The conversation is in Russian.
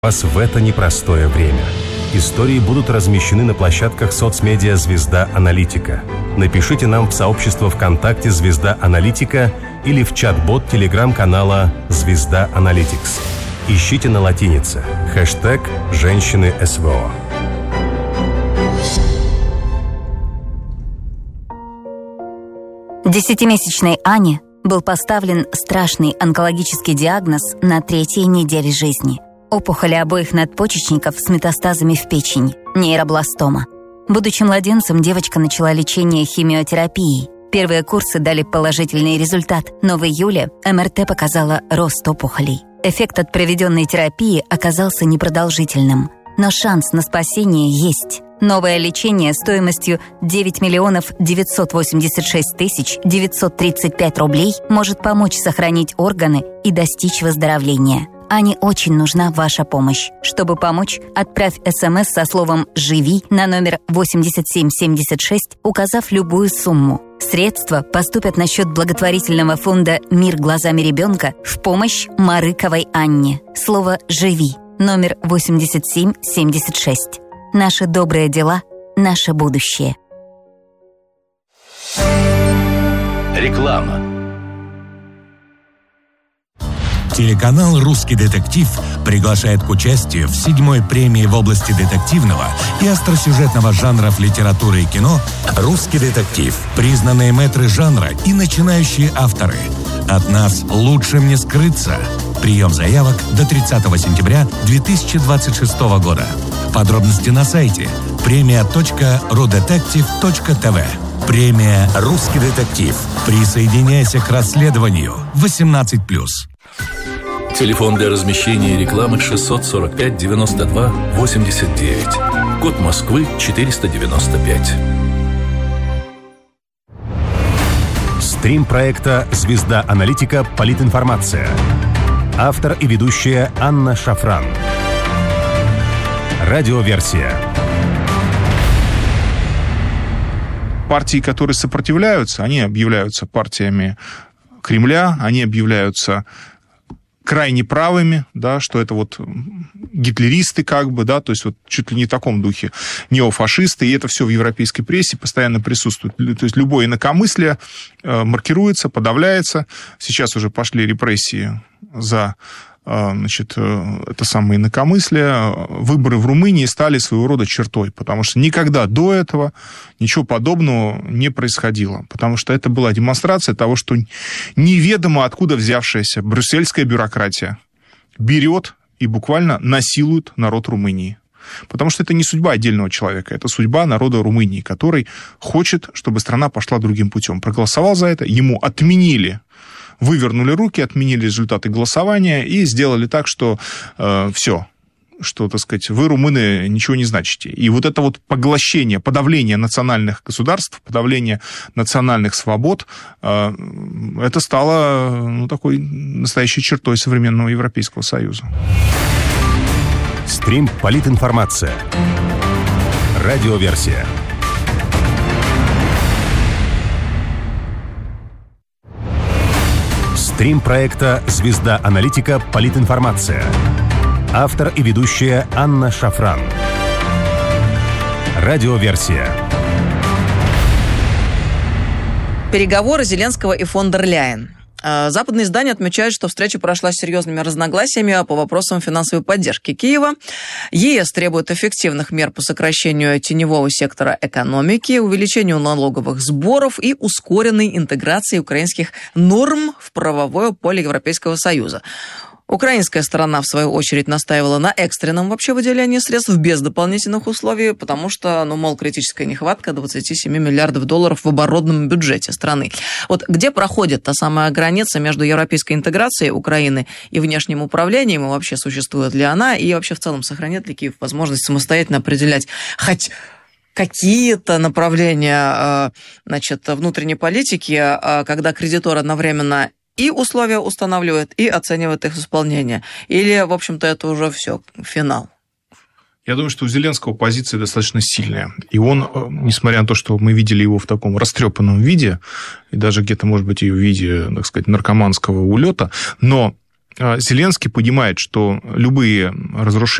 вас в это непростое время. Истории будут размещены на площадках соцмедиа «Звезда Аналитика». Напишите нам в сообщество ВКонтакте «Звезда Аналитика» или в чат-бот телеграм-канала «Звезда Аналитикс». Ищите на латинице хэштег «Женщины СВО». Десятимесячной Ане был поставлен страшный онкологический диагноз на 3-й неделе жизни. Опухоли обоих надпочечников с метастазами в печень, нейробластома. Будучи младенцем, девочка начала лечение химиотерапией. Первые курсы дали положительный результат, но в июле МРТ показала рост опухолей. Эффект от проведенной терапии оказался непродолжительным. Но шанс на спасение есть. Новое лечение стоимостью 9 986 935 рублей может помочь сохранить органы и достичь выздоровления. Ане очень нужна ваша помощь. Чтобы помочь, отправь СМС со словом «Живи» на номер 8776, указав любую сумму. Средства поступят на счет благотворительного фонда «Мир глазами ребенка» в помощь Марыковой Анне. Слово «Живи» номер 8776. Наши добрые дела – наше будущее. Реклама. Телеканал «Русский детектив» приглашает к участию в 7-й премии в области детективного и остросюжетного жанров литературы и кино «Русский детектив». Признанные мэтры жанра и начинающие авторы. От нас лучшим не скрыться. Прием заявок до 30 сентября 2026 года. Подробности на сайте premia.rudetective.tv. Премия «Русский детектив». Присоединяйся к расследованию 18+. Телефон для размещения рекламы 645 92 89. Код Москвы 495. Стрим проекта «Звезда Аналитика. Политинформация». Автор и ведущая Анна Шафран. Радиоверсия. Партии, которые сопротивляются, они объявляются партиями Кремля, они объявляются крайне правыми, да, что это вот гитлеристы как бы, да, то есть вот чуть ли не в таком духе, неофашисты, и это все в европейской прессе постоянно присутствует. То есть любое инакомыслие маркируется, подавляется. Сейчас уже пошли репрессии за, значит, это самое инакомыслие. Выборы в Румынии стали своего рода чертой, потому что никогда до этого ничего подобного не происходило. Потому что это была демонстрация того, что неведомо откуда взявшаяся брюссельская бюрократия берет и буквально насилует народ Румынии. Потому что это не судьба отдельного человека, это судьба народа Румынии, который хочет, чтобы страна пошла другим путем. Проголосовал за это, ему отменили, вывернули руки, отменили результаты голосования и сделали так, что все, что, так сказать, вы, румыны, ничего не значите. И вот это вот поглощение, подавление национальных государств, подавление национальных свобод, это стало, ну, такой настоящей чертой современного Европейского Союза. Стрим «Политинформация». Радиоверсия. Стрим проекта «Звезда Аналитика. Политинформация». Автор и ведущая Анна Шафран. Радиоверсия. Переговоры Зеленского и фон дер Ляйен. Западные издания отмечают, что встреча прошла с серьезными разногласиями по вопросам финансовой поддержки Киева. ЕС требует эффективных мер по сокращению теневого сектора экономики, увеличению налоговых сборов и ускоренной интеграции украинских норм в правовое поле Европейского Союза. Украинская сторона, в свою очередь, настаивала на экстренном вообще выделении средств без дополнительных условий, потому что, ну, мол, критическая нехватка 27 миллиардов долларов в оборонном бюджете страны. Вот где проходит та самая граница между европейской интеграцией Украины и внешним управлением, и вообще существует ли она, и вообще в целом сохранит ли Киев возможность самостоятельно определять хоть какие-то направления, значит, внутренней политики, когда кредитор одновременно и условия устанавливает, и оценивает их исполнение? Или, в общем-то, это уже все, финал? Я думаю, что у Зеленского позиция достаточно сильная. И он, несмотря на то, что мы видели его в таком растрепанном виде, и даже где-то, может быть, и в виде, так сказать, наркоманского улета, но Зеленский понимает, что любые разрушения